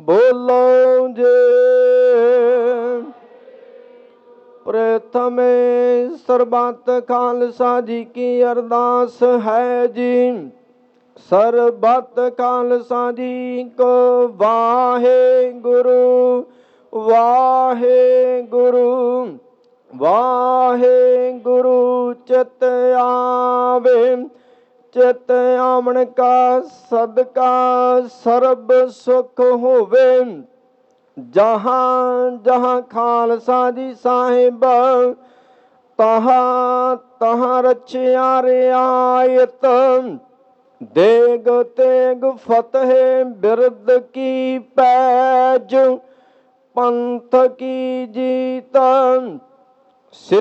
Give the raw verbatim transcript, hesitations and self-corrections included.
ਬੋਲੋ ਜੇ। ਪ੍ਰਥਮੇ ਸਰਬੱਤ ਖਾਲਸਾ ਜੀ ਕੀ ਅਰਦਾਸ ਹੈ ਜੀ। ਸਰਬੱਤ ਖਾਲਸਾ ਜੀ ਕੋ ਵਾਹਿਗੁਰੂ ਵਾਹਿਗੁਰੂ ਵਾਹਿਗੁਰੂ। ਚਿਤ ਆਵੇ ਚਿਤ ਆਵਣ ਕਾ ਸਦਕਾ ਸਰਬ ਸੁਖ ਹੋਵੇ। ਜਹਾਂ ਜਹਾਂ ਖਾਲਸਾ ਜੀ ਸਾਹਿਬ ਤਹਾਂ ਤਹਾਂ ਰਚਿਆ ਰਿਆਇਤ। ਦੇਗ ਤੇਗ ਫਤਿਹ ਬਿਰਦ ਕੀ ਪੈਜ। ਪੰਥ ਕੀ ਜੀਤ